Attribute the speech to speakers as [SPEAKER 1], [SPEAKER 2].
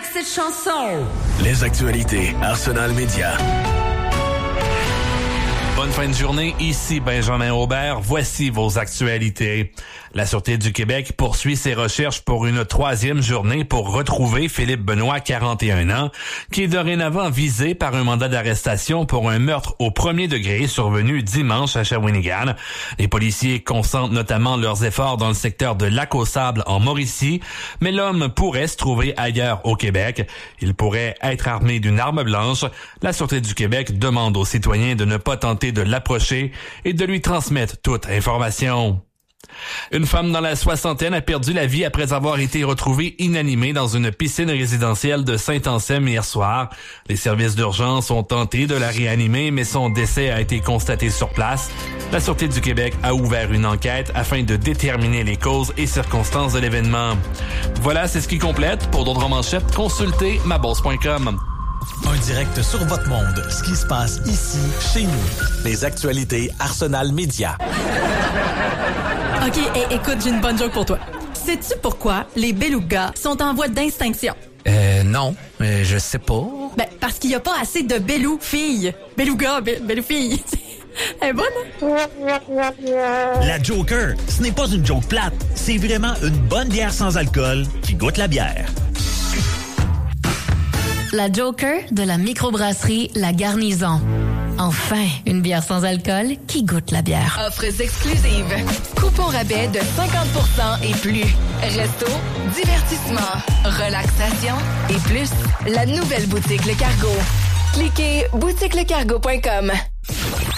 [SPEAKER 1] cette chanson.
[SPEAKER 2] Les actualités Arsenal Média.
[SPEAKER 3] Bonne fin de journée, ici Benjamin Aubert. Voici vos actualités. La Sûreté du Québec poursuit ses recherches pour une 3e journée pour retrouver Philippe Benoît, 41 ans, qui est dorénavant visé par un mandat d'arrestation pour un meurtre au premier degré survenu dimanche à Shawinigan. Les policiers concentrent notamment leurs efforts dans le secteur de Lac-aux-Sables en Mauricie, mais l'homme pourrait se trouver ailleurs au Québec. Il pourrait être armé d'une arme blanche. La Sûreté du Québec demande aux citoyens de ne pas tenter de l'approcher et de lui transmettre toute information. Une femme dans la soixantaine a perdu la vie après avoir été retrouvée inanimée dans une piscine résidentielle de Saint-Anselme hier soir. Les services d'urgence ont tenté de la réanimer, mais son décès a été constaté sur place. La Sûreté du Québec a ouvert une enquête afin de déterminer les causes et circonstances de l'événement. Voilà, c'est ce qui complète. Pour d'autres manchettes, consultez mabosse.com.
[SPEAKER 4] Un direct sur votre monde. Ce qui se passe ici, chez nous. Les actualités Arsenal Média.
[SPEAKER 5] OK, écoute, j'ai une bonne joke pour toi. Sais-tu pourquoi les belugas sont en voie d'extinction?
[SPEAKER 6] Non, je sais pas.
[SPEAKER 5] Ben, parce qu'il n'y a pas assez de belou-filles. Beluga, belou-filles. Elle est bonne, hein?
[SPEAKER 7] La Joker, ce n'est pas une joke plate. C'est vraiment une bonne bière sans alcool qui goûte la bière.
[SPEAKER 8] La Joker de la microbrasserie La Garnison. Enfin, une bière sans alcool qui goûte la bière.
[SPEAKER 9] Offres exclusives. Coupons rabais de 50% et plus. Resto, divertissement, relaxation et plus. La nouvelle boutique Le Cargo. Cliquez boutiquelecargo.com.